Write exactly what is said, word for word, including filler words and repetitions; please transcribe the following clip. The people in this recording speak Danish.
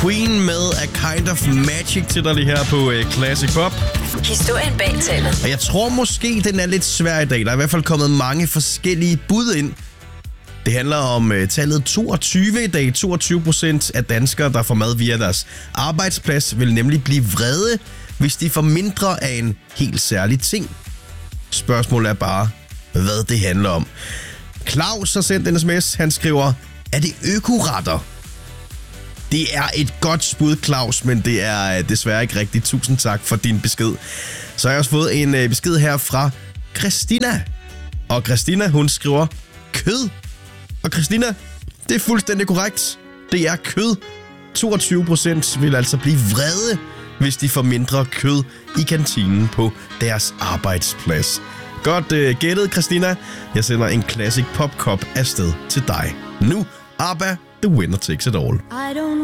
Queen med A Kind of Magic til dig lige her på uh, Classic Pop. Historien bag tallet. Og jeg tror måske, den er lidt svær i dag. Der er i hvert fald kommet mange forskellige bud ind. Det handler om uh, tallet toogtyve i dag. toogtyve procent af danskere, der får mad via deres arbejdsplads, vil nemlig blive vrede, hvis de får mindre af en helt særlig ting. Spørgsmålet er bare, hvad det handler om. Claus har sendt en sms. Han skriver, er det økoretter? Det er et godt spud, Claus, men det er desværre ikke rigtigt. Tusind tak for din besked. Så har jeg også fået en besked her fra Christina. Og Christina, hun skriver kød. Og Christina, det er fuldstændig korrekt. Det er kød. toogtyve procent vil altså blive vrede, hvis de får mindre kød i kantinen på deres arbejdsplads. Godt uh, gættet, Christina. Jeg sender en Classic Pop Cup afsted til dig. Nu, ABBA, The Winner Takes It All. I don't